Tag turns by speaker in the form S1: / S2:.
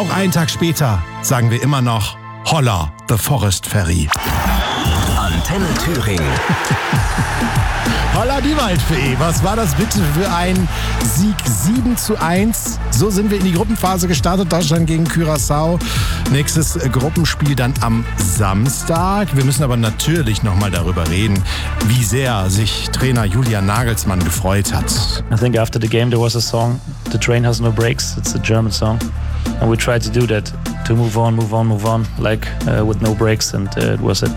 S1: Auch einen Tag später sagen wir immer noch Holla, the Forest Ferry.
S2: Antenne Thüringen.
S1: Holla die Waldfee, was war das bitte für ein Sieg? 7:1. So sind wir in die Gruppenphase gestartet. Deutschland gegen Curaçao. Nächstes Gruppenspiel dann am Samstag. Wir müssen aber natürlich nochmal darüber reden, wie sehr sich Trainer Julian Nagelsmann gefreut hat.
S3: I think after the game there was a song, The Train Has No Brakes. It's a German song. And we tried to do that, to move on, like with no brakes. And it was at